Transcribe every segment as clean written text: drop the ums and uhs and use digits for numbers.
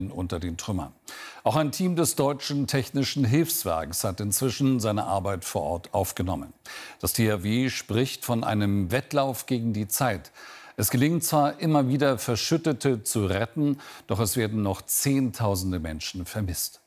unter den Trümmern. Auch ein Team des Deutschen Technischen Hilfswerks hat inzwischen seine Arbeit vor Ort aufgenommen. Das THW spricht von einem Wettlauf gegen die Zeit. Es gelingt zwar immer wieder, Verschüttete zu retten, doch es werden noch Zehntausende Menschen vermisst.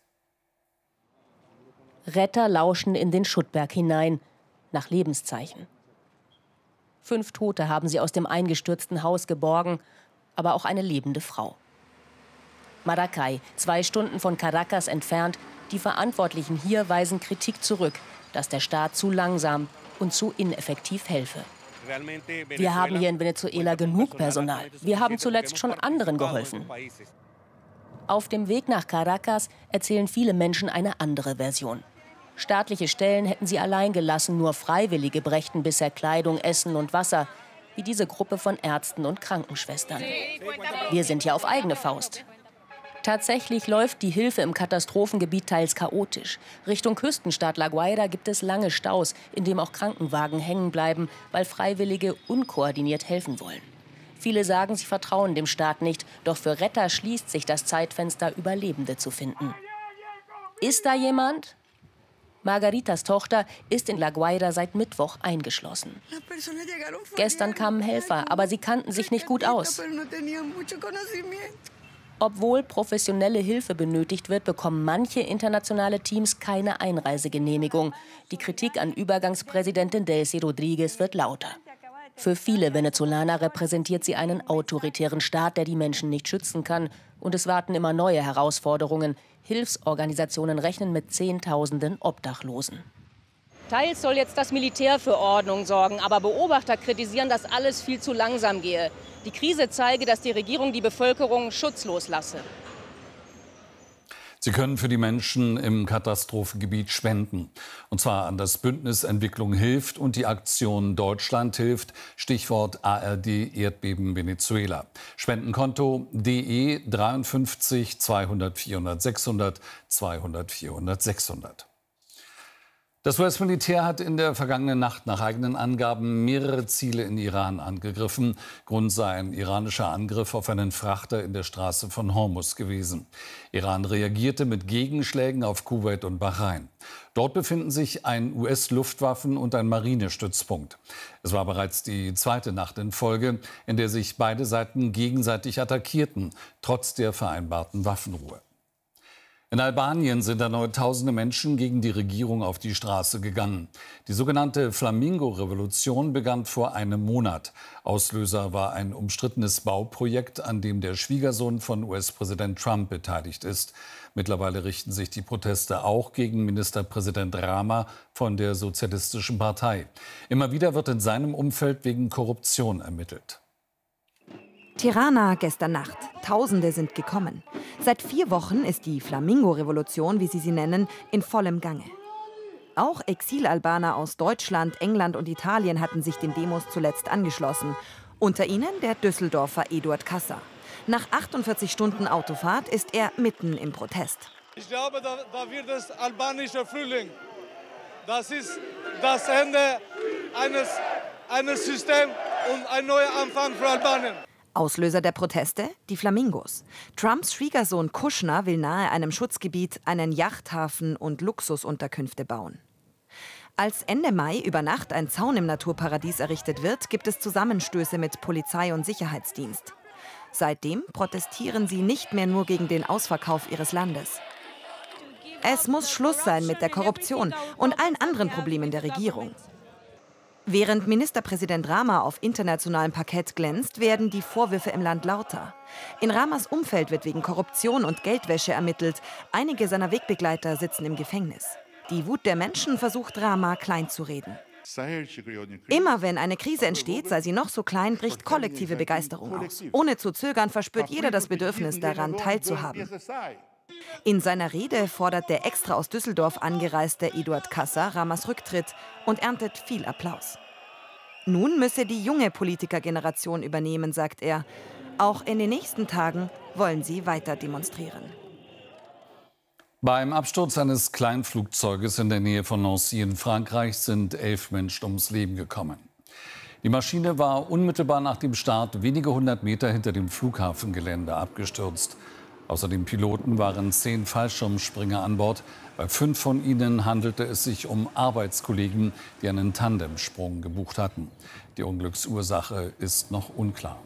Retter lauschen in den Schuttberg hinein, nach Lebenszeichen. 5 Tote haben sie aus dem eingestürzten Haus geborgen, aber auch eine lebende Frau. Maracay, 2 Stunden von Caracas entfernt. Die Verantwortlichen hier weisen Kritik zurück, dass der Staat zu langsam und zu ineffektiv helfe. Wir haben hier in Venezuela genug Personal. Wir haben zuletzt schon anderen geholfen. Auf dem Weg nach Caracas erzählen viele Menschen eine andere Version. Staatliche Stellen hätten sie allein gelassen, nur Freiwillige brächten bisher Kleidung, Essen und Wasser, wie diese Gruppe von Ärzten und Krankenschwestern. Wir sind ja auf eigene Faust. Tatsächlich läuft die Hilfe im Katastrophengebiet teils chaotisch. Richtung Küstenstaat La Guaira gibt es lange Staus, in dem auch Krankenwagen hängen bleiben, weil Freiwillige unkoordiniert helfen wollen. Viele sagen, sie vertrauen dem Staat nicht, doch für Retter schließt sich das Zeitfenster, Überlebende zu finden. Ist da jemand? Margaritas Tochter ist in La Guaira seit Mittwoch eingeschlossen. Gestern kamen Helfer, aber sie kannten sich nicht gut aus. Obwohl professionelle Hilfe benötigt wird, bekommen manche internationale Teams keine Einreisegenehmigung. Die Kritik an Übergangspräsidentin Delcy Rodríguez wird lauter. Für viele Venezolaner repräsentiert sie einen autoritären Staat, der die Menschen nicht schützen kann. Und es warten immer neue Herausforderungen. Hilfsorganisationen rechnen mit Zehntausenden Obdachlosen. Teils soll jetzt das Militär für Ordnung sorgen, aber Beobachter kritisieren, dass alles viel zu langsam gehe. Die Krise zeige, dass die Regierung die Bevölkerung schutzlos lasse. Sie können für die Menschen im Katastrophengebiet spenden. Und zwar an das Bündnis Entwicklung hilft und die Aktion Deutschland hilft. Stichwort ARD Erdbeben Venezuela. Spendenkonto DE 53 200 400 600 200 400 600. Das US-Militär hat in der vergangenen Nacht nach eigenen Angaben mehrere Ziele in Iran angegriffen. Grund sei ein iranischer Angriff auf einen Frachter in der Straße von Hormuz gewesen. Iran reagierte mit Gegenschlägen auf Kuwait und Bahrain. Dort befinden sich ein US-Luftwaffen- und ein Marinestützpunkt. Es war bereits die 2. Nacht in Folge, in der sich beide Seiten gegenseitig attackierten, trotz der vereinbarten Waffenruhe. In Albanien sind erneut tausende Menschen gegen die Regierung auf die Straße gegangen. Die sogenannte Flamingo-Revolution begann vor einem Monat. Auslöser war ein umstrittenes Bauprojekt, an dem der Schwiegersohn von US-Präsident Trump beteiligt ist. Mittlerweile richten sich die Proteste auch gegen Ministerpräsident Rama von der Sozialistischen Partei. Immer wieder wird in seinem Umfeld wegen Korruption ermittelt. Tirana gestern Nacht. Tausende sind gekommen. Seit 4 Wochen ist die Flamingo-Revolution, wie sie nennen, in vollem Gange. Auch Exilalbaner aus Deutschland, England und Italien hatten sich den Demos zuletzt angeschlossen. Unter ihnen der Düsseldorfer Eduard Kassa. Nach 48 Stunden Autofahrt ist er mitten im Protest. Ich glaube, da wird es albanischer Frühling. Das ist das Ende eines Systems und ein neuer Anfang für Albanien. Auslöser der Proteste? Die Flamingos. Trumps Schwiegersohn Kushner will nahe einem Schutzgebiet einen Yachthafen und Luxusunterkünfte bauen. Als Ende Mai über Nacht ein Zaun im Naturparadies errichtet wird, gibt es Zusammenstöße mit Polizei und Sicherheitsdienst. Seitdem protestieren sie nicht mehr nur gegen den Ausverkauf ihres Landes. Es muss Schluss sein mit der Korruption und allen anderen Problemen der Regierung. Während Ministerpräsident Rama auf internationalem Parkett glänzt, werden die Vorwürfe im Land lauter. In Ramas Umfeld wird wegen Korruption und Geldwäsche ermittelt. Einige seiner Wegbegleiter sitzen im Gefängnis. Die Wut der Menschen versucht Rama kleinzureden. Immer wenn eine Krise entsteht, sei sie noch so klein, bricht kollektive Begeisterung aus. Ohne zu zögern verspürt jeder das Bedürfnis daran, teilzuhaben. In seiner Rede fordert der extra aus Düsseldorf angereiste Eduard Kassa Ramas Rücktritt und erntet viel Applaus. Nun müsse die junge Politikergeneration übernehmen, sagt er. Auch in den nächsten Tagen wollen sie weiter demonstrieren. Beim Absturz eines Kleinflugzeuges in der Nähe von Nancy in Frankreich sind 11 Menschen ums Leben gekommen. Die Maschine war unmittelbar nach dem Start wenige 100 Meter hinter dem Flughafengelände abgestürzt. Außer den Piloten waren 10 Fallschirmspringer an Bord. Bei 5 von ihnen handelte es sich um Arbeitskollegen, die einen Tandemsprung gebucht hatten. Die Unglücksursache ist noch unklar.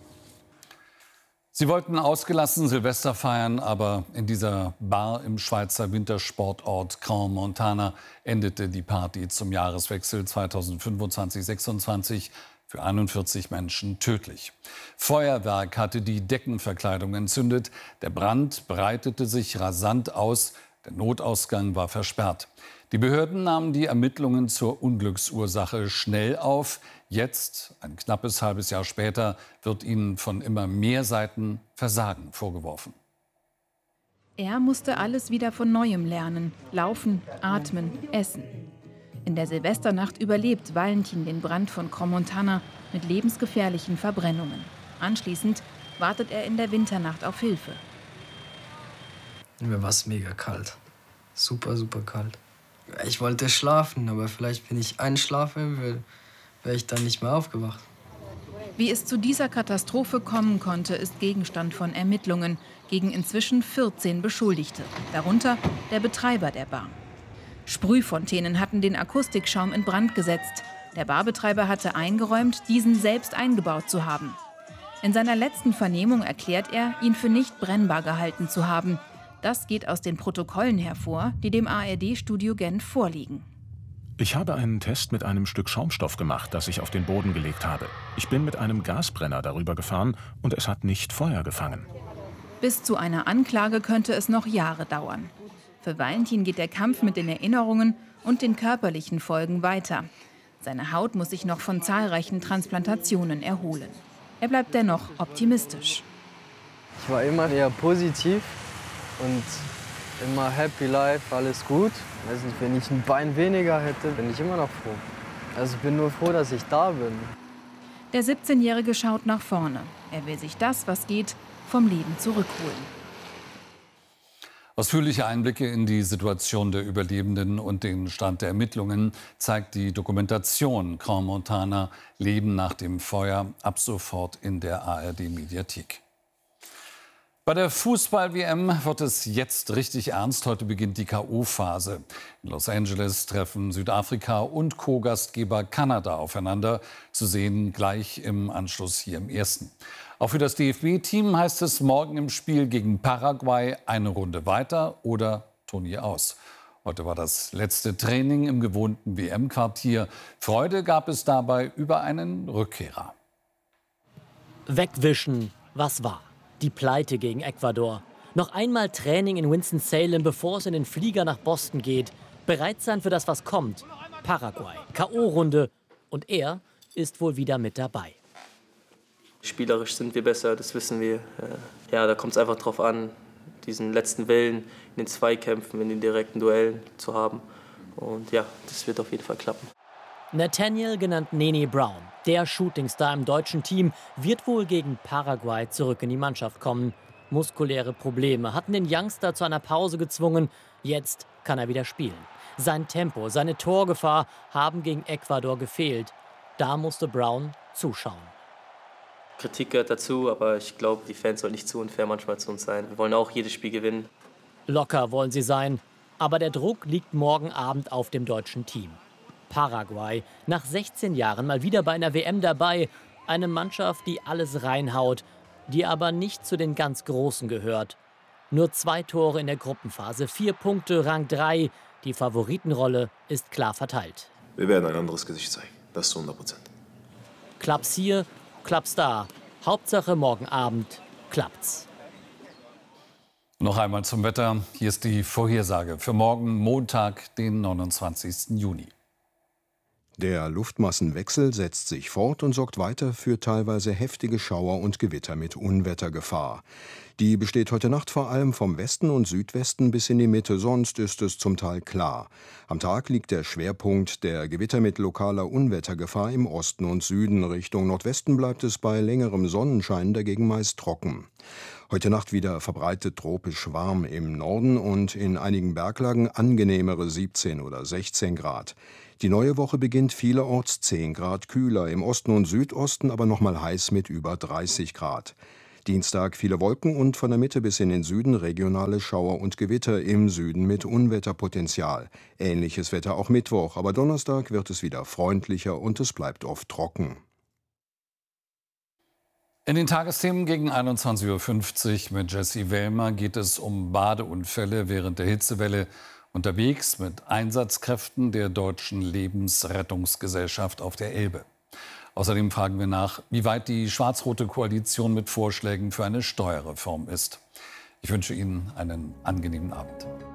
Sie wollten ausgelassen Silvester feiern, aber in dieser Bar im Schweizer Wintersportort Crans-Montana endete die Party zum Jahreswechsel 2025/26 für 41 Menschen tödlich. Feuerwerk hatte die Deckenverkleidung entzündet. Der Brand breitete sich rasant aus. Der Notausgang war versperrt. Die Behörden nahmen die Ermittlungen zur Unglücksursache schnell auf. Jetzt, ein knappes halbes Jahr später, wird ihnen von immer mehr Seiten Versagen vorgeworfen. Er musste alles wieder von Neuem lernen. Laufen, atmen, essen. In der Silvesternacht überlebt Valentin den Brand von Crans-Montana mit lebensgefährlichen Verbrennungen. Anschließend wartet er in der Winternacht auf Hilfe. Mir war es mega kalt. Super, super kalt. Ich wollte schlafen, aber vielleicht, wenn ich einschlafe, wäre ich dann nicht mehr aufgewacht. Wie es zu dieser Katastrophe kommen konnte, ist Gegenstand von Ermittlungen gegen inzwischen 14 Beschuldigte, darunter der Betreiber der Bar. Sprühfontänen hatten den Akustikschaum in Brand gesetzt. Der Barbetreiber hatte eingeräumt, diesen selbst eingebaut zu haben. In seiner letzten Vernehmung erklärt er, ihn für nicht brennbar gehalten zu haben. Das geht aus den Protokollen hervor, die dem ARD-Studio Genf vorliegen. Ich habe einen Test mit einem Stück Schaumstoff gemacht, das ich auf den Boden gelegt habe. Ich bin mit einem Gasbrenner darüber gefahren und es hat nicht Feuer gefangen. Bis zu einer Anklage könnte es noch Jahre dauern. Für Valentin geht der Kampf mit den Erinnerungen und den körperlichen Folgen weiter. Seine Haut muss sich noch von zahlreichen Transplantationen erholen. Er bleibt dennoch optimistisch. Ich war immer eher positiv und immer happy life, alles gut. Weiß nicht, wenn ich ein Bein weniger hätte, bin ich immer noch froh. Also ich bin nur froh, dass ich da bin. Der 17-Jährige schaut nach vorne. Er will sich das, was geht, vom Leben zurückholen. Ausführliche Einblicke in die Situation der Überlebenden und den Stand der Ermittlungen zeigt die Dokumentation Crans-Montana – Leben nach dem Feuer ab sofort in der ARD-Mediathek. Bei der Fußball-WM wird es jetzt richtig ernst. Heute beginnt die K.O.-Phase. In Los Angeles treffen Südafrika und Co-Gastgeber Kanada aufeinander. Zu sehen gleich im Anschluss hier im Ersten. Auch für das DFB-Team heißt es morgen im Spiel gegen Paraguay eine Runde weiter oder Turnier aus. Heute war das letzte Training im gewohnten WM-Quartier. Freude gab es dabei über einen Rückkehrer. Wegwischen, was war? Die Pleite gegen Ecuador. Noch einmal Training in Winston-Salem, bevor es in den Flieger nach Boston geht. Bereit sein für das, was kommt. Paraguay, K.O.-Runde. Und er ist wohl wieder mit dabei. Spielerisch sind wir besser, das wissen wir. Ja, da kommt es einfach drauf an, diesen letzten Willen in den Zweikämpfen, in den direkten Duellen zu haben. Und ja, das wird auf jeden Fall klappen. Nathaniel, genannt Nene Brown, der Shootingstar im deutschen Team, wird wohl gegen Paraguay zurück in die Mannschaft kommen. Muskuläre Probleme hatten den Youngster zu einer Pause gezwungen. Jetzt kann er wieder spielen. Sein Tempo, seine Torgefahr haben gegen Ecuador gefehlt. Da musste Brown zuschauen. Kritik gehört dazu, aber ich glaube, die Fans sollen nicht zu unfair manchmal zu uns sein. Wir wollen auch jedes Spiel gewinnen. Locker wollen sie sein, aber der Druck liegt morgen Abend auf dem deutschen Team. Paraguay, nach 16 Jahren mal wieder bei einer WM dabei. Eine Mannschaft, die alles reinhaut, die aber nicht zu den ganz Großen gehört. Nur 2 Tore in der Gruppenphase, 4 Punkte, Rang 3. Die Favoritenrolle ist klar verteilt. Wir werden ein anderes Gesicht zeigen, das zu 100%. Klappt's hier, klappt's da. Hauptsache morgen Abend klappt's. Noch einmal zum Wetter. Hier ist die Vorhersage für morgen Montag, den 29. Juni. Der Luftmassenwechsel setzt sich fort und sorgt weiter für teilweise heftige Schauer und Gewitter mit Unwettergefahr. Die besteht heute Nacht vor allem vom Westen und Südwesten bis in die Mitte, sonst ist es zum Teil klar. Am Tag liegt der Schwerpunkt der Gewitter mit lokaler Unwettergefahr im Osten und Süden. Richtung Nordwesten bleibt es bei längerem Sonnenschein dagegen meist trocken. Heute Nacht wieder verbreitet tropisch warm im Norden und in einigen Berglagen angenehmere 17 oder 16 Grad. Die neue Woche beginnt vielerorts 10 Grad kühler, im Osten und Südosten aber noch mal heiß mit über 30 Grad. Dienstag viele Wolken und von der Mitte bis in den Süden regionale Schauer und Gewitter, im Süden mit Unwetterpotenzial. Ähnliches Wetter auch Mittwoch, aber Donnerstag wird es wieder freundlicher und es bleibt oft trocken. In den Tagesthemen gegen 21:50 Uhr mit Jessie Wellmer geht es um Badeunfälle während der Hitzewelle, unterwegs mit Einsatzkräften der Deutschen Lebensrettungsgesellschaft auf der Elbe. Außerdem fragen wir nach, wie weit die schwarz-rote Koalition mit Vorschlägen für eine Steuerreform ist. Ich wünsche Ihnen einen angenehmen Abend.